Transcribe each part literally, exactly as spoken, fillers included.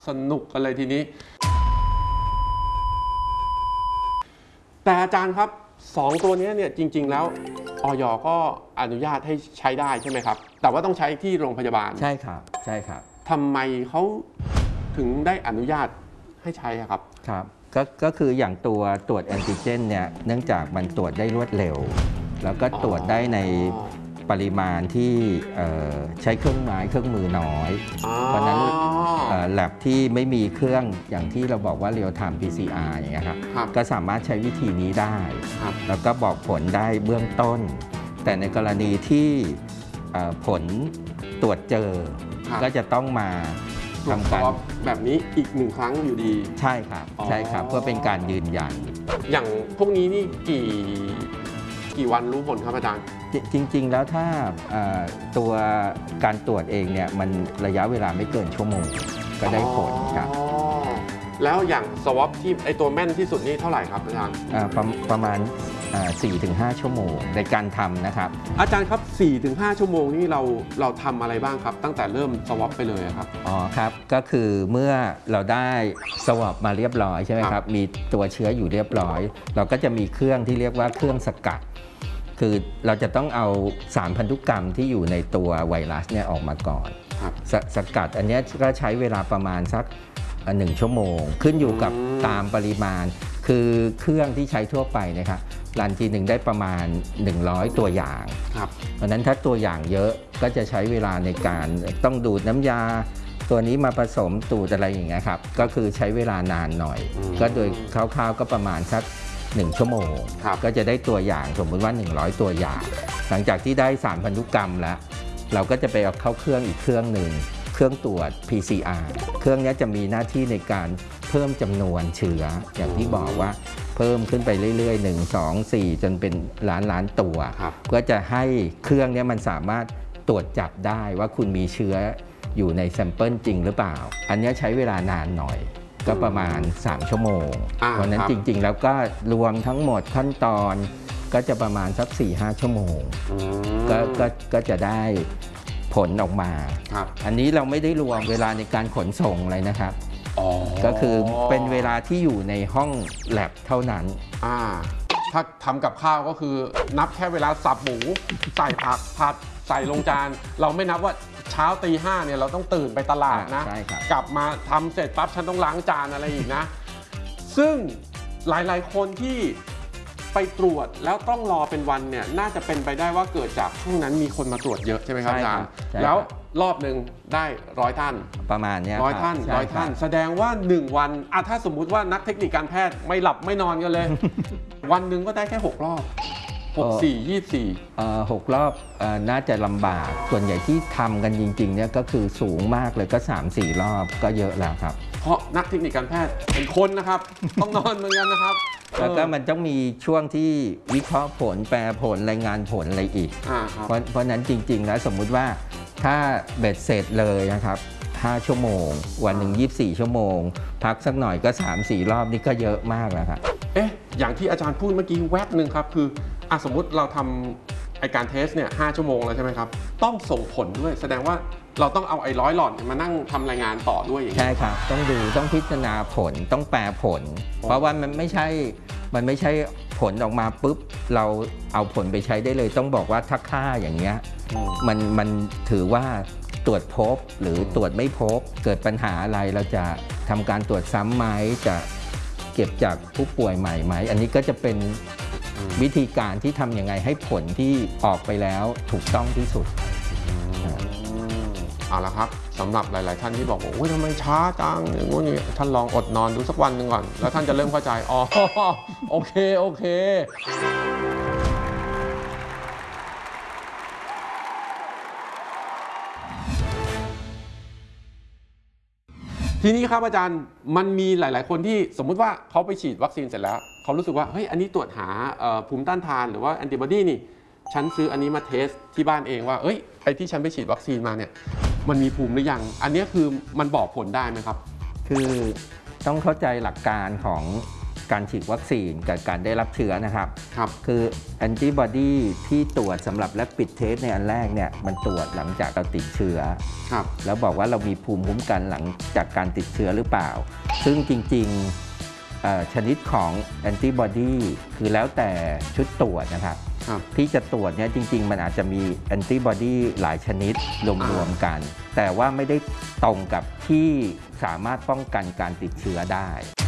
สนุกกันเลยทีนี้แต่อาจารย์ครับสองตัวนี้เนี่ยจริงๆแล้วอย.ก็อนุญาตให้ใช้ได้ใช่ไหมครับแต่ว่าต้องใช้ที่โรงพยาบาลใช่ครับใช่ครับทำไมเขาถึงได้อนุญาตให้ใช้ครับครับก็ก็คืออย่างตัวตรวจแอนติเจนเนี่ยเนื่องจากมันตรวจได้รวดเร็วแล้วก็ตรวจได้ในปริมาณที่ใช้เครื่องไม้เครื่องมือน้อยเพราะนั้นแลบที่ไม่มีเครื่องอย่างที่เราบอกว่าเรียลไทม์ พี ซี อาร์ อย่างเงี้ยครับก็สามารถใช้วิธีนี้ได้แล้วก็บอกผลได้เบื้องต้นแต่ในกรณีที่ผลตรวจเจอก็จะต้องมาทำการแบบนี้อีกหนึ่งครั้งอยู่ดีใช่ครับใช่ครับเพื่อเป็นการยืนยันอย่างพวกนี้นี่กี่กี่วันรู้ผลครับอาจารย์จริงๆแล้วถ้าตัวการตรวจเองเนี่ยมันระยะเวลาไม่เกินชั่วโมงก็ได้ผลครับแล้วอย่างสวอปที่ไอตัวแม่นที่สุดนี่เท่าไหร่ครับอาจารย์ประประมาณ สี่ถึงห้า ชั่วโมงในการทำนะครับอาจารย์ครับ สี่ถึงห้า ชั่วโมงนี่เราเราทำอะไรบ้างครับตั้งแต่เริ่มสวอปไปเลยครับอ๋อครับก็คือเมื่อเราได้สวอปมาเรียบร้อยใช่ไหมครับมีตัวเชื้ออยู่เรียบร้อยเราก็จะมีเครื่องที่เรียกว่าเครื่องสกัดคือเราจะต้องเอาสารพันธุกรรมที่อยู่ในตัวไวรัสเนี่ยออกมาก่อนส, สกัดอันนี้ก็ใช้เวลาประมาณสักหนึ่งชั่วโมงขึ้นอยู่กับตามปริมาณคือเครื่องที่ใช้ทั่วไปนะครับรันทีหนึ่งได้ประมาณหนึ่งร้อยตัวอย่างเพราะนั้นถ้าตัวอย่างเยอะก็จะใช้เวลาในการต้องดูดน้ำยาตัวนี้มาผสมตูดอะไรอย่างเงี้ยครับก็คือใช้เวลานานหน่อยก็โดยคร่าวๆก็ประมาณสักหนึ่งชั่วโมงก็จะได้ตัวอย่างสมมติว่าหนึ่งร้อยตัวอย่างหลังจากที่ได้สารพันธุกรรมแล้วเราก็จะไปเอาเข้าเครื่องอีกเครื่องหนึ่งเครื่องตรวจ พี ซี อาร์ เครื่องนี้จะมีหน้าที่ในการเพิ่มจำนวนเชื้ออย่างที่บอกว่าเพิ่มขึ้นไปเรื่อยๆหนึ่ง สอง สี่จนเป็นล้านล้านตัวเพื่อจะให้เครื่องนี้มันสามารถตรวจจับได้ว่าคุณมีเชื้ออยู่ในแซมเปิลจริงหรือเปล่าอันนี้ใช้เวลานานหน่อยก็ประมาณสามชั่วโมงเพราะนั้นจริงๆแล้วก็รวมทั้งหมดขั้นตอนก็จะประมาณสัก สี่ห้า ชั่วโมงก็ก็ก็จะได้ผลออกมาอันนี้เราไม่ได้รวมเวลาในการขนส่งเลยนะครับก็คือเป็นเวลาที่อยู่ในห้องแลบเท่านั้นถ้าทำกับข้าวก็คือนับแค่เวลาสับหมูใส่ผักผัดใส่ลงจานเราไม่นับว่าเช้าตีห้าเนี่ยเราต้องตื่นไปตลาดนะกลับมาทำเสร็จปั๊บฉันต้องล้างจานอะไรอีกนะซึ่งหลายๆคนที่ไปตรวจแล้วต้องรอเป็นวันเนี่ยน่าจะเป็นไปได้ว่าเกิดจากช่วงนั้นมีคนมาตรวจเยอะใช่ไหมครับอาจารย์แล้วรอบหนึ่งได้ร้อยท่านประมาณนี้ร้อยท่านร้อยท่านแสดงว่าหนึ่งวันอ่ะถ้าสมมุติว่านักเทคนิคการแพทย์ไม่หลับไม่นอนกันเลย วันหนึ่งก็ได้แค่หกรอบหก สี่ ยี่สิบสี่หกรอบน่าจะลำบากส่วนใหญ่ที่ทำกันจริงๆเนี่ยก็คือสูงมากเลยก็ สามสี่ รอบก็เยอะแล้วครับเพราะนักเทคนิคการแพทย์เป็นคนนะครับต้องนอนเหมือนกันนะครับแล้วก็มันต้องมีช่วงที่วิเคราะห์ผลแปลผลรายงานผลอะไรอีกเพราะเพราะนั้นจริงๆแล้วสมมุติว่าถ้าเบ็ดเสร็จเลยนะครับห้าชั่วโมงวันหนึ่งยี่สิบสี่ชั่วโมงพักสักหน่อยก็ สามสี่ รอบนี่ก็เยอะมากแล้วครับเอ๊ะอย่างที่อาจารย์พูดเมื่อกี้แวบหนึ่งครับคืออ่ะสมมุติเราทำไอการเทสเนี่ยห้าชั่วโมงแล้วใช่ไหมครับต้องส่งผลด้วยแสดงว่าเราต้องเอาไอ้ร้อยหลอดมานั่งทำรายงานต่อด้วยอย่างนี้ใช่ครับต้องดูต้องพิจารณาผลต้องแปลผลเพราะว่ามันไม่ใช่มันไม่ใช่ผลออกมาปุ๊บเราเอาผลไปใช้ได้เลยต้องบอกว่าถ้าค่าอย่างเงี้ยมันมันถือว่าตรวจพบหรือตรวจไม่พบเกิดปัญหาอะไรเราจะทำการตรวจซ้ำไหมจะเก็บจากผู้ป่วยใหม่ไหมอันนี้ก็จะเป็นวิธีการที่ทำยังไงให้ผลที่ออกไปแล้วถูกต้องที่สุดเอาละครับสำหรับหลายๆท่านที่บอกว่าโอ้ยทำไมช้าจังอย่างงู้นนี่ท่านลองอดนอนดูสักวันหนึ่งก่อนแล้วท่านจะเริ่มเข้าใจอ๋อโอเคโอเคทีนี้ครับอาจารย์มันมีหลายๆคนที่สมมุติว่าเขาไปฉีดวัคซีนเสร็จแล้วเขารู้สึกว่าเฮ้ยอันนี้ตรวจหาภูมิต้านทานหรือว่าแอนติบอดีนี่ฉันซื้ออันนี้มาเทสที่บ้านเองว่าเอ้ยไอ้ที่ฉันไปฉีดวัคซีนมาเนี่ยมันมีภูมิหรือยังอันนี้คือมันบอกผลได้ไหมครับคือต้องเข้าใจหลักการของการฉีดวัคซีนกับการได้รับเชื้อนะครับครับคือแอนติบอดีที่ตรวจสำหรับแรปปิดเทสในอันแรกเนี่ยมันตรวจหลังจากเราติดเชื้อครับแล้วบอกว่าเรามีภูมิคุ้มกันหลังจากการติดเชื้อหรือเปล่าซึ่งจริงๆชนิดของแอนติบอดีคือแล้วแต่ชุดตรวจนะครับที่จะตรวจเนี่ยจริงๆมันอาจจะมีแอนติบอดีหลายชนิดรวมๆกันแต่ว่าไม่ได้ตรงกับที่สามารถป้องกันการติดเชื้อได้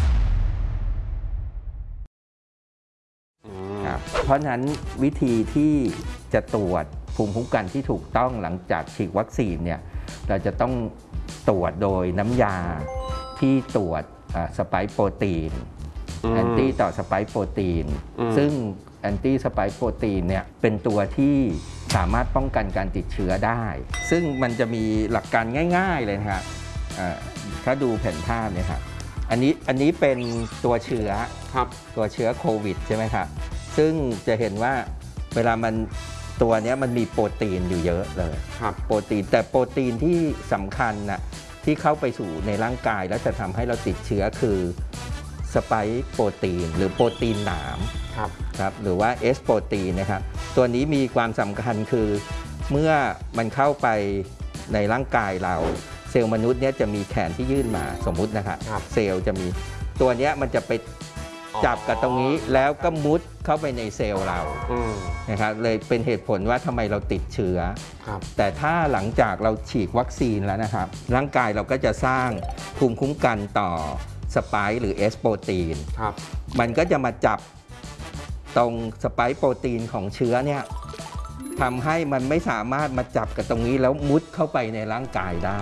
เพราะฉะนั้นวิธีที่จะตรวจภูมิคุ้มกันที่ถูกต้องหลังจากฉีดวัคซีนเนี่ยเราจะต้องตรวจโดยน้ำยาที่ตรวจสไปค์โปรตีนแอนตี้ต่อสไปค์โปรตีนซึ่งแอนตี้สไปค์โปรตีนเนี่ยเป็นตัวที่สามารถป้องกันการติดเชื้อได้ซึ่งมันจะมีหลักการง่ายๆเลยนะครับถ้าดูแผนภาพเนี่ยครับอันนี้อันนี้เป็นตัวเชื้อครับตัวเชื้อโควิดใช่ไหมครับซึ่งจะเห็นว่าเวลามันตัวนี้มันมีโปรตีนอยู่เยอะเลยครับโปรตีนแต่โปรตีนที่สำคัญนะที่เข้าไปสู่ในร่างกายแล้วจะทำให้เราติดเชื้อคือสไปค์โปรตีนหรือโปรตีนหนามครับครับหรือว่าเอสโปรตีนนะครับตัวนี้มีความสำคัญคือเมื่อมันเข้าไปในร่างกายเราเซลล์มนุษย์เนี่ยจะมีแขนที่ยื่นมาสมมุตินะครับเซลล์จะมีตัวนี้มันจะไปจับกับตรงนี้แล้วก็มุดเข้าไปในเซลล์เรานะครับเลยเป็นเหตุผลว่าทำไมเราติดเชื้อแต่ถ้าหลังจากเราฉีดวัคซีนแล้วนะครับร่างกายเราก็จะสร้างภูมิคุ้มกันต่อสไปค์หรือเอสโปรตีนมันก็จะมาจับตรงสไปค์โปรตีนของเชื้อเนี่ยทำให้มันไม่สามารถมาจับกับตรงนี้แล้วมุดเข้าไปในร่างกายได้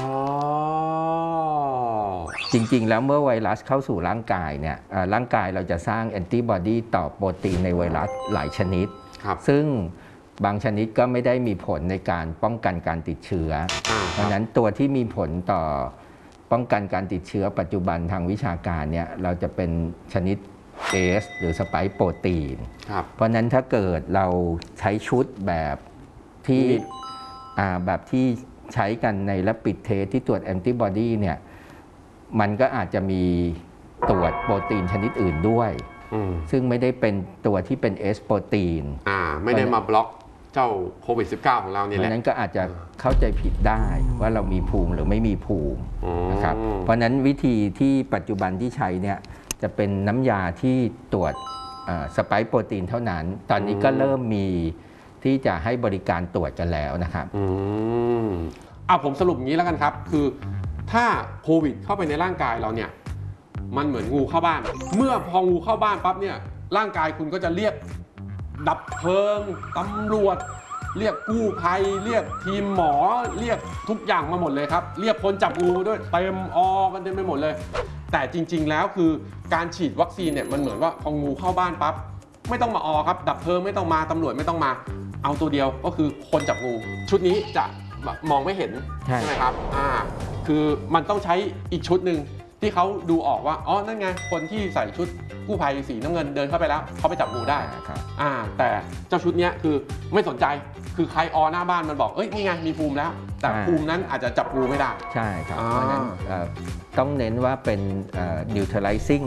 จริงๆแล้วเมื่อไวรัสเข้าสู่ร่างกายเนี่ยร่างกายเราจะสร้างแอนติบอดีต่อโปรตีนในไวรัสหลายชนิดซึ่งบางชนิดก็ไม่ได้มีผลในการป้องกันการติดเชื้อเพราะฉะนั้นตัวที่มีผลต่อป้องกันการติดเชื้อปัจจุบันทางวิชาการเนี่ยเราจะเป็นชนิดเอสหรือสไปค์โปรตีนเพราะนั้นถ้าเกิดเราใช้ชุดแบบที่แบบที่ใช้กันในแลปปิดเทสที่ตรวจแอนติบอดีเนี่ยมันก็อาจจะมีตรวจโปรตีนชนิดอื่นด้วยซึ่งไม่ได้เป็นตัวที่เป็นเอสโปรตีนไม่ได้มาบล็อกเจ้าโควิด สิบเก้า ของเราเนี่ยแหละเพราะนั้นก็อาจจะเข้าใจผิดได้ว่าเรามีภูมิหรือไม่มีภูมินะครับเพราะนั้นวิธีที่ปัจจุบันที่ใช้เนี่ยจะเป็นน้ำยาที่ตรวจสไปค์โปรตีนเท่านั้นตอนนี้ก็เริ่มมีที่จะให้บริการตรวจกันแล้วนะครับอืมเอาผมสรุปอย่างนี้แล้วกันครับคือถ้าโควิดเข้าไปในร่างกายเราเนี่ยมันเหมือนงูเข้าบ้านเมื่อพองูเข้าบ้านปั๊บเนี่ยร่างกายคุณก็จะเรียกดับเพลิงตำรวจเรียกกู้ภัยเรียกทีมหมอเรียกทุกอย่างมาหมดเลยครับเรียกคนจับงูด้วยเต็มออกันเต็มไปหมดเลยแต่จริงๆแล้วคือการฉีดวัคซีนเนี่ยมันเหมือนว่าพองูเข้าบ้านปั๊บไม่ต้องมาออครับดับเพลิงไม่ต้องมาตำรวจไม่ต้องมาเอาตัวเดียวก็คือคนจับงูชุดนี้จะมองไม่เห็นใช่ไหมครับอ่าคือมันต้องใช้อีกชุดหนึ่งที่เขาดูออกว่าอ๋อนั่นไงคนที่ใส่ชุดกู้ภัยสีน้ำเงินเดินเข้าไปแล้วเขาไปจับงูได้ครับอ่าแต่เจ้าชุดนี้คือไม่สนใจคือใครออหน้าบ้านมันบอกเอ้ยนี่ไงมีภูมิแล้วแต่ภูมินั้นอาจจะจับงูไม่ได้ใช่ครับเพราะฉะนั้นต้องเน้นว่าเป็น neutralizing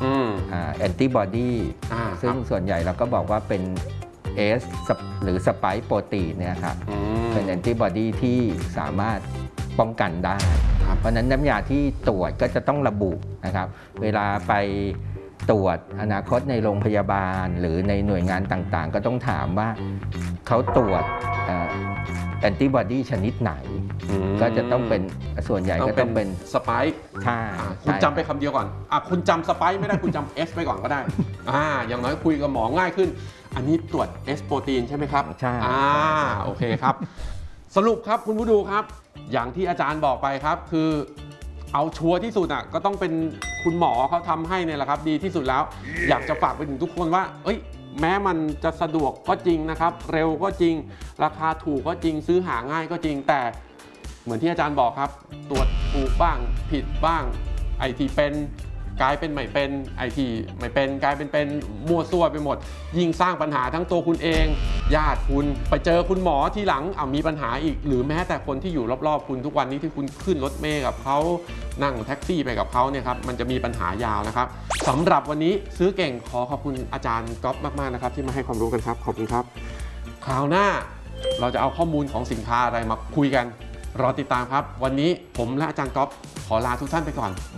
antibody ซึ่งส่วนใหญ่เราก็บอกว่าเป็นเอสหรือสไปค์โปรตีนเนี่ยครับเป็นแอนติบอดีที่สามารถป้องกันได้เพราะนั้นน้ำยาที่ตรวจก็จะต้องระบุนะครับเวลาไปตรวจอนาคตในโรงพยาบาลหรือในหน่วยงานต่างๆก็ต้องถามว่าเขาตรวจแอนติบอดีชนิดไหนก็จะต้องเป็นส่วนใหญ่ก็ต้องเป็นสไปค์ใช่คุณจำไปคำเดียวก่อนอ่ะคุณจำสไปค์ไม่ได้คุณจำเอสไปก่อนก็ได้อ่าอย่างน้อยคุยกับหมอง่ายขึ้นอันนี้ตรวจเอสโปรตีนใช่ไหมครับใช่อ่าโอเคครับสรุปครับคุณผู้ดูครับอย่างที่อาจารย์บอกไปครับคือเอาชัวร์ที่สุดอ่ะก็ต้องเป็นคุณหมอเขาทำให้เนี่ยแหละครับดีที่สุดแล้วอยากจะฝากไปถึงทุกคนว่าเอ้ยแม้มันจะสะดวกก็จริงนะครับเร็วก็จริงราคาถูกก็จริงซื้อหาง่ายก็จริงแต่เหมือนที่อาจารย์บอกครับตรวจถูกบ้างผิดบ้างไอที่เป็นกลายเป็นไม่เป็นไอทีไม่เป็นกลายเป็นเป็นมั่วซั่วไปหมดยิ่งสร้างปัญหาทั้งตัวคุณเองญาติคุณไปเจอคุณหมอที่หลังเอามีปัญหาอีกหรือแม้แต่คนที่อยู่รอบๆคุณทุกวันนี้ที่คุณขึ้นรถเมล์กับเขานั่งแท็กซี่ไปกับเขาเนี่ยครับมันจะมีปัญหายาวนะครับสำหรับวันนี้ซื้อเก่งขอขอบคุณอาจารย์ก๊อฟมากๆนะครับที่มาให้ความรู้กันครับขอบคุณครับคราวหน้าเราจะเอาข้อมูลของสินค้าอะไรมาคุยกันรอติดตามครับวันนี้ผมและอาจารย์ก๊อฟขอลาทุกท่านไปก่อน